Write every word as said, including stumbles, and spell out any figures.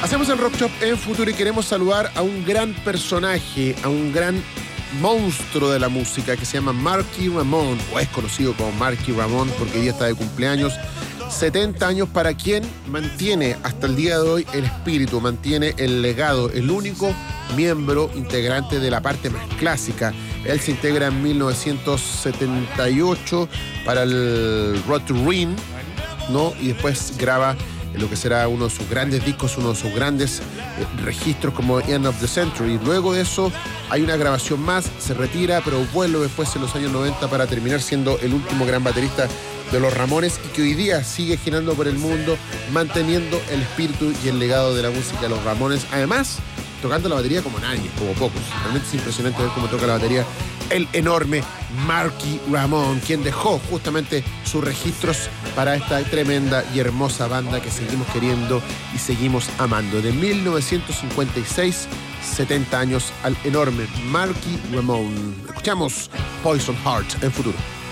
Hacemos el Rock Shop en Futuro y queremos saludar a un gran personaje, a un gran monstruo de la música que se llama Marky Ramone, o es conocido como Marky Ramone porque hoy día está de cumpleaños. setenta años, para quien mantiene hasta el día de hoy el espíritu, mantiene el legado, el único miembro integrante de la parte más clásica. Él se integra en mil novecientos setenta y ocho para el Road to Ruin, ¿no? Y después graba lo que será uno de sus grandes discos, uno de sus grandes eh, registros como End of the Century. Luego de eso hay una grabación más, se retira, pero vuelve después en los años noventa para terminar siendo el último gran baterista de los Ramones y que hoy día sigue girando por el mundo, manteniendo el espíritu y el legado de la música de los Ramones. Además, tocando la batería como nadie, como pocos. Realmente es impresionante ver cómo toca la batería el enorme Marky Ramone, quien dejó justamente sus registros para esta tremenda y hermosa banda que seguimos queriendo y seguimos amando. De mil novecientos cincuenta y seis, setenta años al enorme Marky Ramone. Escuchamos Poison Heart en Futuro.